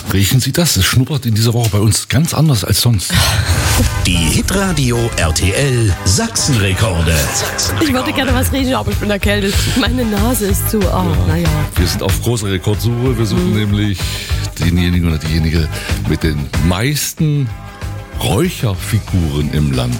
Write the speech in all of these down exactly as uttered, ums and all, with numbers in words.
Riechen Sie das? Es schnuppert in dieser Woche bei uns ganz anders als sonst. Die Hitradio R T L Sachsenrekorde. Ich würde gerne was riechen, aber ich bin erkältet. Meine Nase ist zu. Oh, ja. naja. Wir sind auf großer Rekordsuche. Wir suchen mhm. nämlich denjenigen oder diejenige mit den meisten Räucherfiguren im Land.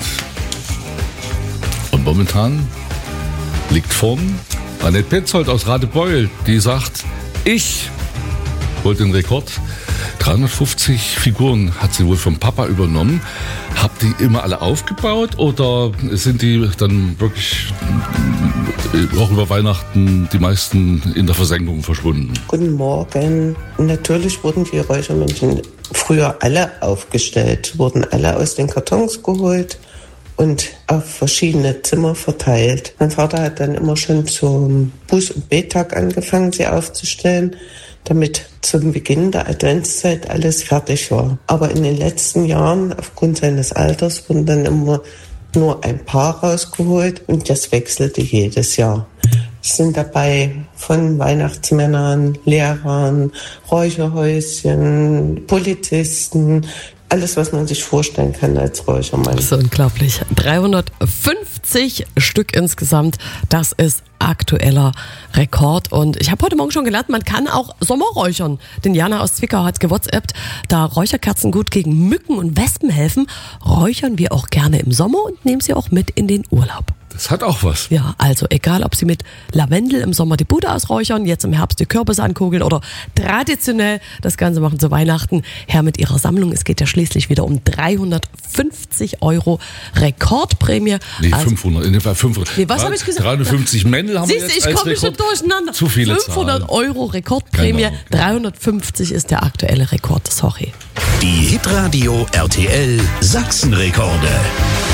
Und momentan liegt vorn Annette Petzold aus Radebeul, die sagt, ich wollte den Rekord. dreihundertfünfzig Figuren hat sie wohl vom Papa übernommen. Habt ihr immer alle aufgebaut oder sind die dann wirklich auch über Weihnachten die meisten in der Versenkung verschwunden? Guten Morgen. Natürlich wurden die Räuchermännchen früher alle aufgestellt, wurden alle aus den Kartons geholt und auf verschiedene Zimmer verteilt. Mein Vater hat dann immer schon zum Buß- und Bettag angefangen, sie aufzustellen, damit zum Beginn der Adventszeit alles fertig war. Aber in den letzten Jahren, aufgrund seines Alters, wurden dann immer nur ein paar rausgeholt und das wechselte jedes Jahr. Es sind dabei von Weihnachtsmännern, Lehrern, Räucherhäuschen, Polizisten, alles, was man sich vorstellen kann als Räuchermann. Das ist unglaublich. dreihundertfünfzig Stück insgesamt. Das ist aktueller Rekord. Und ich habe heute Morgen schon gelernt, man kann auch Sommerräuchern. Denn Jana aus Zwickau hat gewhatsappt, da Räucherkerzen gut gegen Mücken und Wespen helfen, räuchern wir auch gerne im Sommer und nehmen sie auch mit in den Urlaub. Das hat auch was. Ja, also egal, ob Sie mit Lavendel im Sommer die Bude ausräuchern, jetzt im Herbst die Kürbisse ankugeln oder traditionell das Ganze machen zu Weihnachten. Her mit Ihrer Sammlung. Es geht ja schließlich wieder um dreihundertfünfzig Euro Rekordprämie. Nee, also, fünfhundert. In dem Fall fünfhundert. Nee, was habe ich gesagt? dreihundertfünfzig Männel haben Siehst, wir jetzt ich komme als schon Rekord. durcheinander. Zu viele fünfhundert Zahlen. Euro Rekordprämie. Genau. dreihundertfünfzig ist der aktuelle Rekord. Sorry. Die Hitradio R T L Sachsenrekorde.